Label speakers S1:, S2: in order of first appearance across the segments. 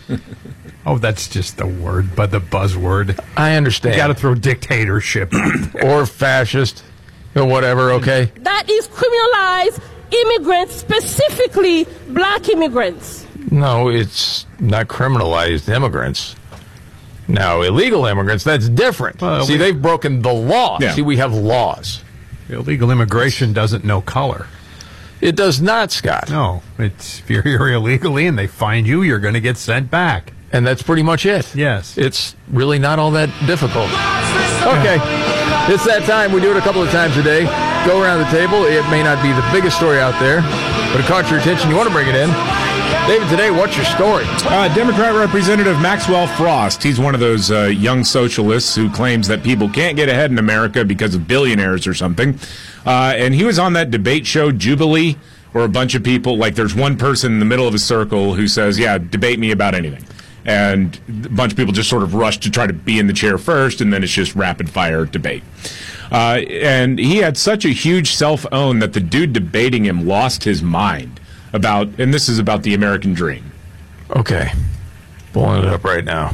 S1: Oh, that's just the word, but the buzzword.
S2: I understand.
S1: You got to throw dictatorship
S2: or fascist or whatever, okay?
S3: That is criminalize immigrants, specifically black immigrants.
S2: No, it's not criminalized immigrants. Now, illegal immigrants, that's different. See, they've broken the law.
S1: Yeah.
S2: See, we have laws.
S1: Illegal immigration doesn't know color.
S2: It does not, Scott.
S1: No, it's if you're here illegally and they find you, you're going to get sent back.
S2: And that's pretty much it.
S1: Yes.
S2: It's really not all that difficult. Okay. It's that time. We do it a couple of times a day. Go around the table. It may not be the biggest story out there, but it caught your attention. You want to bring it in. David, today, what's your story?
S4: Democrat Representative Maxwell Frost. He's one of those young socialists who claims that people can't get ahead in America because of billionaires or something. And he was on that debate show, Jubilee, where a bunch of people, like there's one person in the middle of a circle who says, yeah, debate me about anything. And a bunch of people just sort of rush to try to be in the chair first, and then it's just rapid-fire debate. And he had such a huge self-own that the dude debating him lost his mind about, and this is about the American dream.
S2: Okay. Pulling it up right now.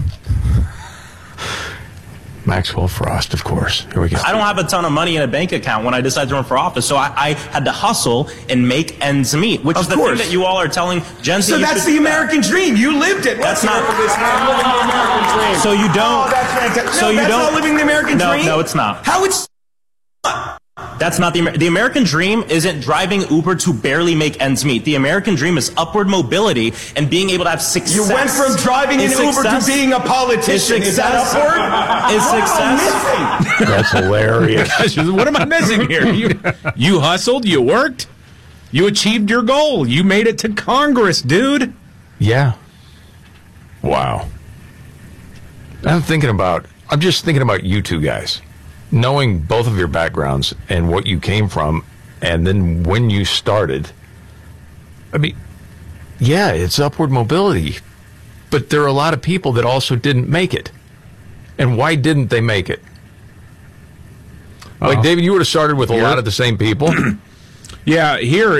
S2: Maxwell Frost, of course. Here we go.
S5: I don't have a ton of money in a bank account when I decided to run for office, so I had to hustle and make ends meet, which is the thing that you all are telling Gen Z.
S6: So that's the American dream. You lived it.
S5: That's not
S6: living the American dream.
S5: So you don't.
S6: Oh, that's fantastic.
S5: So
S6: no,
S5: you
S6: that's
S5: don't.
S6: not living the American dream.
S5: No, it's not.
S6: How it's.
S5: That's not the American dream isn't driving Uber to barely make ends meet. The American dream is upward mobility and being able to have success.
S6: You went from driving an Uber to being a politician. Is that upward?
S5: Is success?
S2: That's hilarious.
S4: What am I missing here? You hustled, you worked, you achieved your goal. You made it to Congress, dude.
S2: Yeah. Wow. I'm just thinking about you two guys. Knowing both of your backgrounds and what you came from, and then when you started, I mean, yeah, it's upward mobility, but there are a lot of people that also didn't make it. And why didn't they make it? Like, David, you would have started with a lot of the same people.
S4: Yeah, here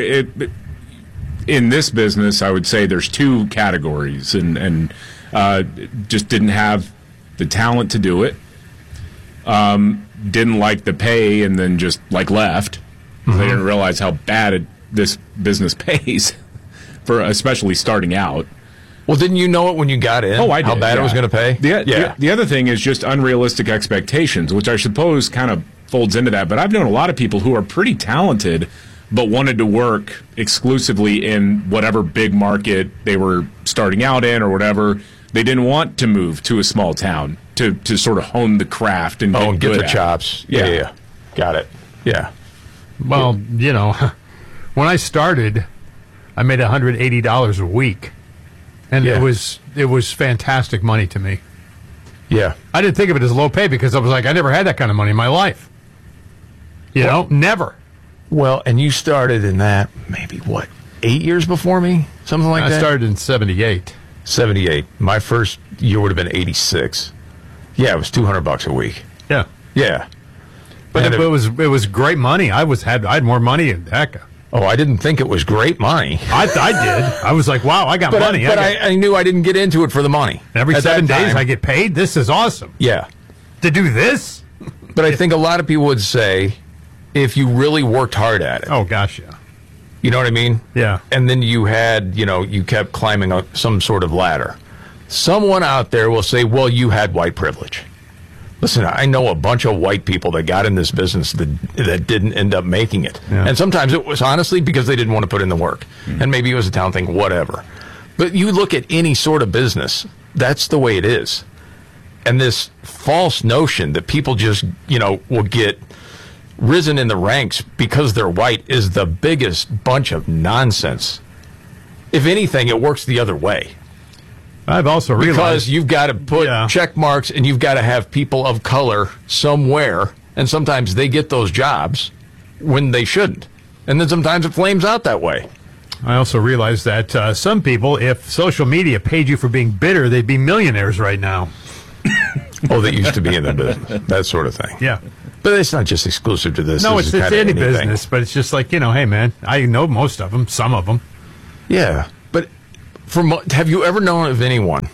S4: in this business, I would say there's two categories, and just didn't have the talent to do it. Didn't like the pay and then just left. They didn't realize how bad this business pays, for especially starting out.
S2: Well, didn't you know it when you got in?
S4: Oh, I did.
S2: How bad it was going to pay?
S4: The other thing is just unrealistic expectations, which I suppose kind of folds into that. But I've known a lot of people who are pretty talented, but wanted to work exclusively in whatever big market they were starting out in or whatever. They didn't want to move to a small town to sort of hone the craft and
S2: get the chops. Yeah. Got it. Yeah.
S1: Well, when I started, I made $180 a week, and it was fantastic money to me.
S2: Yeah.
S1: I didn't think of it as low pay because I was like, I never had that kind of money in my life. Never.
S2: Well, and you started in that maybe 8 years before me, something like that.
S1: I started in 78.
S2: 78. My first year would have been 86. Yeah, it was $200 a week.
S1: Yeah.
S2: Yeah.
S1: But it was great money. I had more money than heck.
S2: Oh, I didn't think it was great money.
S1: I did. I was like, wow, I got money.
S2: But I knew I didn't get into it for the money.
S1: Every 7 days I get paid. This is awesome.
S2: Yeah.
S1: To do this?
S2: But I think a lot of people would say if you really worked hard at it.
S1: Oh, gosh, yeah.
S2: You know what I mean?
S1: Yeah.
S2: And then you had, you kept climbing up some sort of ladder. Someone out there will say, well, you had white privilege. Listen, I know a bunch of white people that got in this business that didn't end up making it. Yeah. And sometimes it was honestly because they didn't want to put in the work. And maybe it was a town thing, whatever. But you look at any sort of business, that's the way it is. And this false notion that people just, will get risen in the ranks because they're white is the biggest bunch of nonsense. If anything, it works the other way.
S1: I've also realized...
S2: Because you've got to put check marks and you've got to have people of color somewhere, and sometimes they get those jobs when they shouldn't. And then sometimes it flames out that way.
S1: I also realized that some people, if social media paid you for being bitter, they'd be millionaires right now.
S2: Oh, that used to be in the business. That sort of thing.
S1: Yeah.
S2: But it's not just exclusive to this.
S1: No, it's any business, but it's just like, hey, man, I know most of them, some of them.
S2: Yeah. But have you ever known of anyone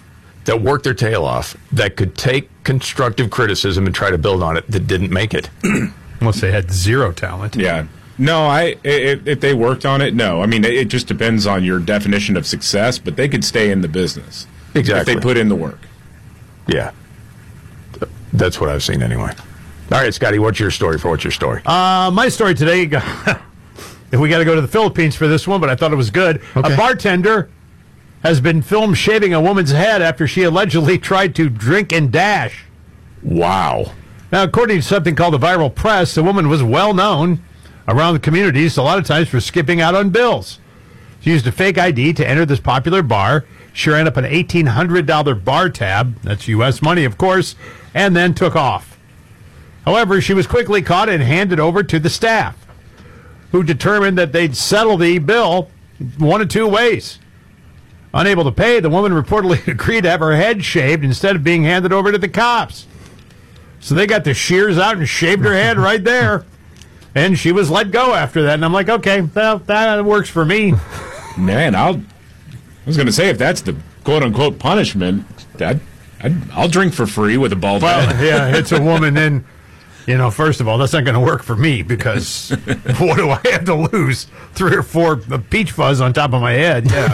S2: that worked their tail off, that could take constructive criticism and try to build on it, that didn't make it.
S1: Unless they had zero talent.
S4: Yeah. No, if they worked on it, no. I mean, it just depends on your definition of success, but they could stay in the business.
S2: Exactly.
S4: If they put in the work.
S2: Yeah. That's what I've seen anyway. All right, Scotty, what's your story?
S1: My story today, if we got to go to the Philippines for this one, but I thought it was good.
S2: Okay.
S1: A bartender has been filmed shaving a woman's head after she allegedly tried to drink and dash.
S2: Wow.
S1: Now, according to something called the Viral Press, the woman was well known around the communities a lot of times for skipping out on bills. She used a fake ID to enter this popular bar. She ran up an $1,800 bar tab, that's U.S. money, of course, and then took off. However, she was quickly caught and handed over to the staff, who determined that they'd settle the bill one of two ways. Unable to pay, the woman reportedly agreed to have her head shaved instead of being handed over to the cops. So they got the shears out and shaved her head right there. And she was let go after that. And I'm like, okay, well, that works for me.
S4: Man, I was going to say, if that's the quote-unquote punishment, I'll drink for free with a bald
S1: Well,
S4: head.
S1: yeah, it's a woman. And, first of all, that's not going to work for me because what do I have to lose? 3 or 4 peach fuzz on top of my head. Yeah.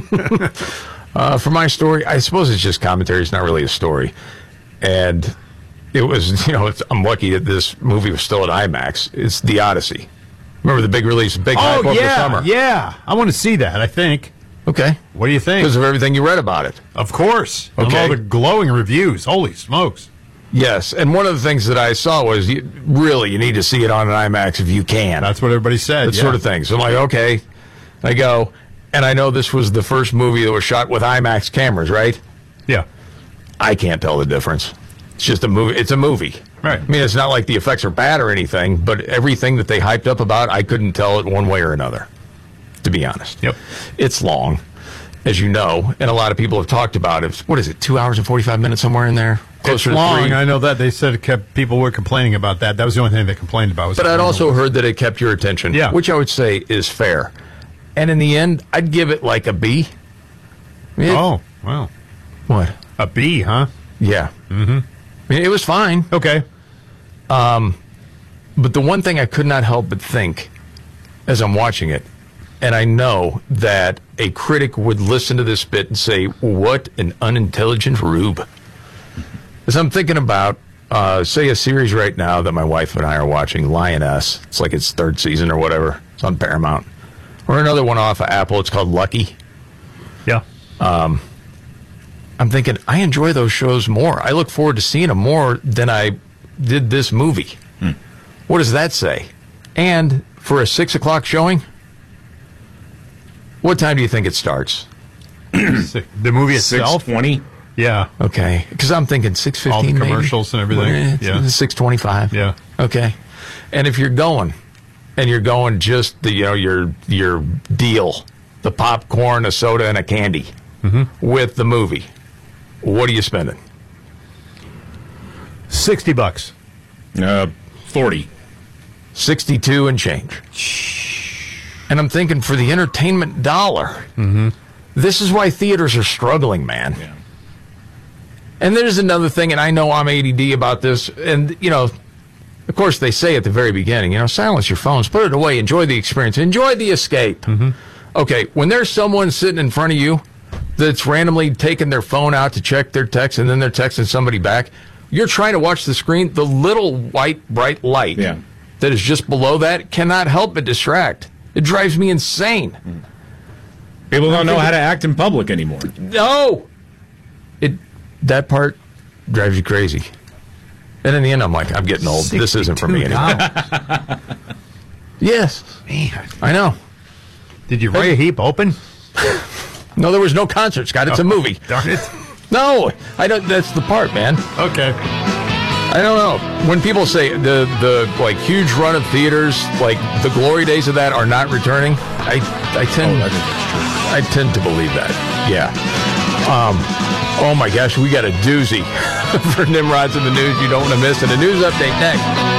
S2: For my story, I suppose it's just commentary. It's not really a story. And it was, I'm lucky that this movie was still at IMAX. It's The Odyssey. Remember the big release, big hype over the summer?
S1: Yeah. I want to see that, I think.
S2: Okay.
S1: What do you think?
S2: Because of everything you read about it.
S1: Of course.
S2: Okay.
S1: Of all the glowing reviews. Holy smokes.
S2: Yes. And one of the things that I saw was, you need to see it on an IMAX if you can.
S1: That's what everybody said.
S2: That sort of thing. So I'm like, okay. I go, and I know this was the first movie that was shot with IMAX cameras, right?
S1: Yeah.
S2: I can't tell the difference. It's just a movie. It's a movie.
S1: Right.
S2: I mean, it's not like the effects are bad or anything, but everything that they hyped up about, I couldn't tell it one way or another, to be honest.
S1: Yep.
S2: It's long, as you know, and a lot of people have talked about it. What is it, 2 hours and 45 minutes, somewhere in there? Closer
S1: It's long.
S2: to 3.
S1: I know that. They said people were complaining about that. That was the only thing they complained about.
S2: But I'd also heard that it kept your attention,
S1: Yeah.
S2: which I would say is fair. And in the end, I'd give it like a B.
S1: Oh, wow.
S2: What?
S1: A B, huh?
S2: Yeah. Mm-hmm. I mean, it was fine.
S1: Okay.
S2: But the one thing I could not help but think as I'm watching it, and I know that a critic would listen to this bit and say, what an unintelligent rube. As I'm thinking about, say, a series right now that my wife and I are watching, Lioness. It's like its 3rd season or whatever. It's on Paramount. Or another one off of Apple. It's called Lucky.
S1: Yeah.
S2: I'm thinking, I enjoy those shows more. I look forward to seeing them more than I did this movie. What does that say? And for a 6 o'clock showing, what time do you think it starts?
S1: The movie itself?
S4: 6:20.
S1: Yeah.
S2: Okay. Because I'm thinking 6:15
S1: All the
S2: maybe?
S1: commercials and everything. Yeah.
S2: 6:25.
S1: Yeah.
S2: Okay. And if you're going, just the your deal, the popcorn, a soda, and a candy with the movie, what are you spending?
S1: $60.
S4: 40.
S2: 62 and change. And I'm thinking, for the entertainment dollar, this is why theaters are struggling, man.
S4: Yeah.
S2: And there's another thing, and I know I'm ADD about this, and, of course they say at the very beginning, silence your phones, put it away, enjoy the experience, enjoy the escape. Okay, when there's someone sitting in front of you that's randomly taking their phone out to check their text, and then they're texting somebody back, you're trying to watch the screen, the little white, bright light that is just below that cannot help but distract. It drives me insane.
S4: People don't know how to act in public anymore.
S2: No! That part drives you crazy. And in the end, I'm like, I'm getting old. This isn't for me anymore. Yes.
S1: Man.
S2: I know.
S1: Did you Ray Heap open?
S2: No, there was no concert, Scott. It's a movie.
S1: Darn it.
S2: No, I don't. That's the part, man.
S1: Okay.
S2: I don't know. When people say the huge run of theaters, like the glory days of that are not returning, I tend to believe that. Yeah. Oh my gosh, we got a doozy for Nimrods in the news you don't want to miss, and a news update next.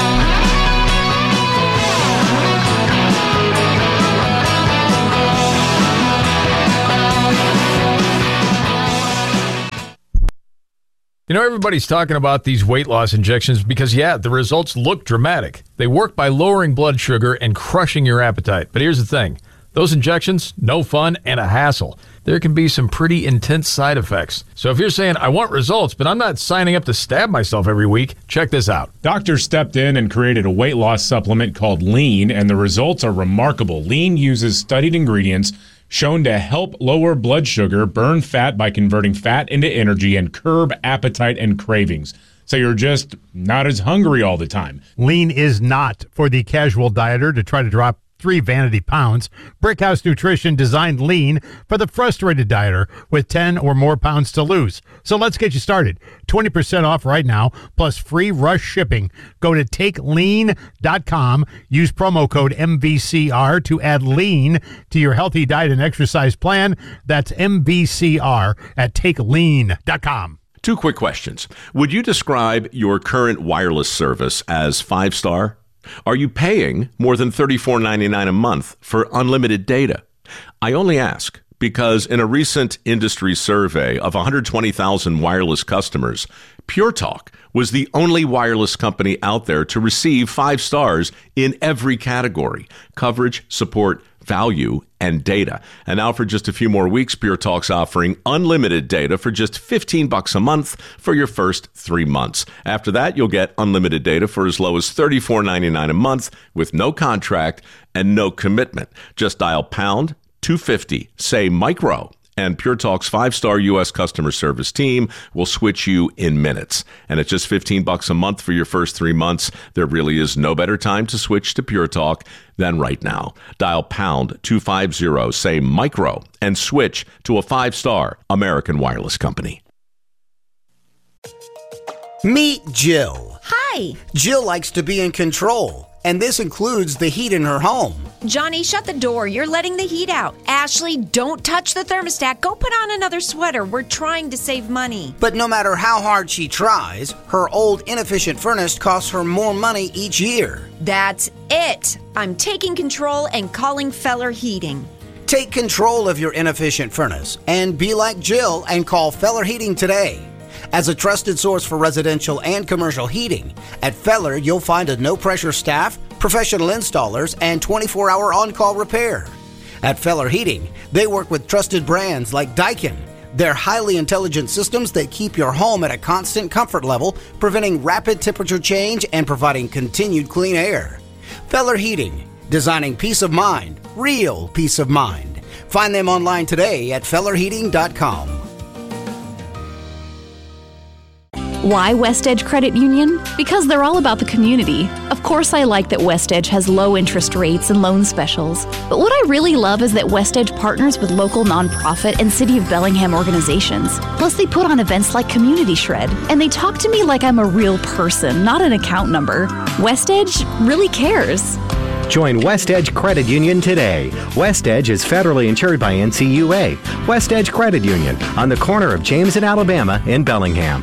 S2: You know, everybody's talking about these weight loss injections because, yeah, the results look dramatic. They work by lowering blood sugar and crushing your appetite. But here's the thing. Those injections, no fun and a hassle. There can be some pretty intense side effects. So if you're saying, I want results, but I'm not signing up to stab myself every week, check this out.
S4: Doctors stepped in and created a weight loss supplement called Lean, and the results are remarkable. Lean uses studied ingredients shown to help lower blood sugar, burn fat by converting fat into energy, and curb appetite and cravings. So you're just not as hungry all the time.
S1: Lean is not for the casual dieter to try to drop 3 vanity pounds. Brickhouse Nutrition designed Lean for the frustrated dieter with 10 or more pounds to lose. So let's get you started. 20% off right now, plus free rush shipping. Go to TakeLean.com. Use promo code MVCR to add Lean to your healthy diet and exercise plan. That's MVCR at TakeLean.com.
S7: 2 quick questions. Would you describe your current wireless service as 5-star? Are you paying more than $34.99 a month for unlimited data? I only ask because in a recent industry survey of 120,000 wireless customers, Pure Talk was the only wireless company out there to receive 5 stars in every category: coverage, support, value, and data. And now for just a few more weeks, Pure Talk's offering unlimited data for just $15 a month for your first 3 months. After that, you'll get unlimited data for as low as $34.99 a month with no contract and no commitment. Just dial pound 250, say micro, and Pure Talk's 5-star U.S. customer service team will switch you in minutes. And at just $15 a month for your first 3 months, there really is no better time to switch to Pure Talk than right now. Dial pound 250, say micro, and switch to a 5-star American wireless company.
S8: Meet Jill.
S9: Hi.
S8: Jill likes to be in control, and this includes the heat in her home.
S9: Johnny, shut the door. You're letting the heat out. Ashley, don't touch the thermostat. Go put on another sweater. We're trying to save money.
S8: But no matter how hard she tries, her old inefficient furnace costs her more money each year.
S9: That's it. I'm taking control and calling Feller Heating.
S8: Take control of your inefficient furnace and be like Jill and call Feller Heating today. As a trusted source for residential and commercial heating, at Feller you'll find a no-pressure staff, professional installers, and 24-hour on-call repair. At Feller Heating, they work with trusted brands like Daikin. They're highly intelligent systems that keep your home at a constant comfort level, preventing rapid temperature change and providing continued clean air. Feller Heating, designing peace of mind, real peace of mind. Find them online today at fellerheating.com.
S10: Why West Edge Credit Union? Because they're all about the community. Of course, I like that West Edge has low interest rates and loan specials. But what I really love is that West Edge partners with local nonprofit and City of Bellingham organizations. Plus, they put on events like Community Shred. And they talk to me like I'm a real person, not an account number. West Edge really cares.
S11: Join West Edge Credit Union today. West Edge is federally insured by NCUA. West Edge Credit Union on the corner of James and Alabama in Bellingham.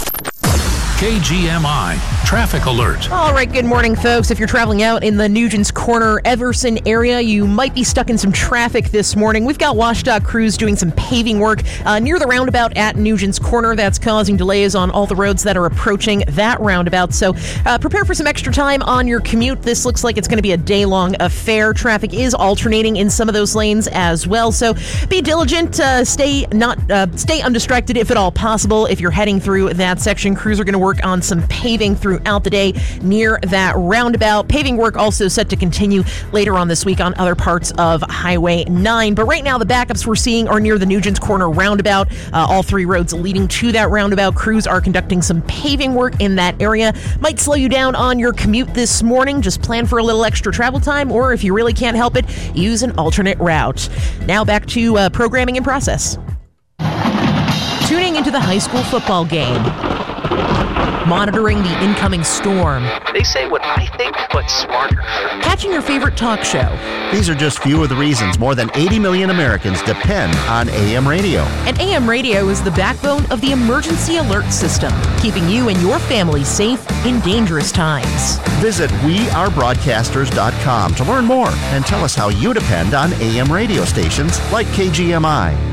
S12: KGMI Traffic Alert.
S13: All right, good morning, folks. If you're traveling out in the Nugent's Corner, Everson area, you might be stuck in some traffic this morning. We've got WashDOT crews doing some paving work near the roundabout at Nugent's Corner. That's causing delays on all the roads that are approaching that roundabout. So prepare for some extra time on your commute. This looks like it's going to be a day-long affair. Traffic is alternating in some of those lanes as well. So be diligent. Stay undistracted if at all possible. If you're heading through that section, crews are going to work on some paving throughout the day near that roundabout. Paving work also set to continue later on this week on other parts of Highway 9. But right now, the backups we're seeing are near the Nugent's Corner roundabout. All 3 roads leading to that roundabout. Crews are conducting some paving work in that area. Might slow you down on your commute this morning. Just plan for a little extra travel time, or if you really can't help it, use an alternate route. Now back to programming in process. Tuning into the high school football game. Monitoring the incoming storm.
S14: They say what I think, but smarter.
S13: Catching your favorite talk show.
S15: These are just few of the reasons more than 80 million Americans depend on AM radio.
S13: And AM radio is the backbone of the emergency alert system, keeping you and your family safe in dangerous times.
S15: Visit wearebroadcasters.com to learn more and tell us how you depend on AM radio stations like KGMI.